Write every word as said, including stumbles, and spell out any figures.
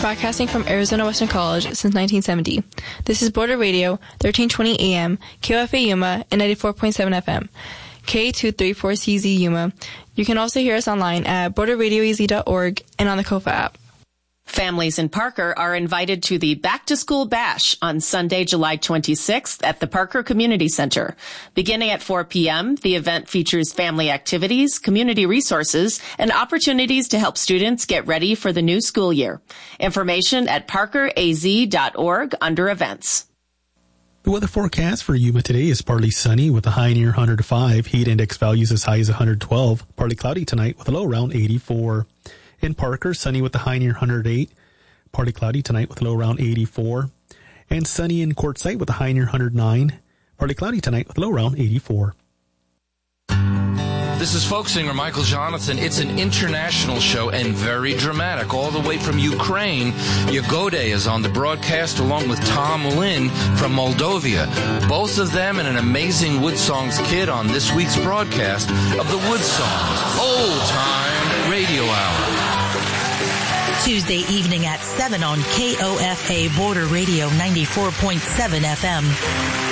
broadcasting from Arizona Western College since nineteen seventy. This is Border Radio, thirteen twenty A M, K O F A Yuma, and ninety-four point seven F M, K two thirty-four C Z Yuma. You can also hear us online at border radio e z dot org and on the Kofa app. Families in Parker are invited to the Back to School Bash on Sunday, July twenty-sixth at the Parker Community Center. Beginning at four p.m., the event features family activities, community resources, and opportunities to help students get ready for the new school year. Information at parker a z dot org under events. The weather forecast for Yuma today is partly sunny with a high near one hundred five, heat index values as high as one hundred twelve, partly cloudy tonight with a low around eighty-four. In Parker, sunny with a high near one hundred eight, partly cloudy tonight with a low around eighty-four. And sunny in Quartzsite with a high near one hundred nine, partly cloudy tonight with a low around eighty-four. This is folk singer Michael Jonathan. It's an international show and very dramatic. All the way from Ukraine, Yagode is on the broadcast along with Tom Lynn from Moldova. Both of them and an amazing Wood Songs kid on this week's broadcast of the Wood Songs Old Time Radio Hour. Tuesday evening at seven on K O F A Border Radio ninety-four point seven F M.